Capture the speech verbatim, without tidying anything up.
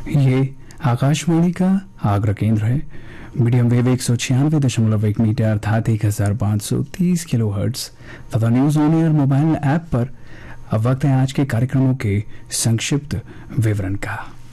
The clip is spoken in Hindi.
ये आकाशवाणी का आगरा केंद्र है। मीडियम वेव एक सौ छियानवे दशमलव एक मीटर अर्थात एक हजार पाँच सौ तीस किलो हर्ट्स तथा news on air mobile app पर अब वक्त है आज के कार्यक्रमों के संक्षिप्त विवरण का।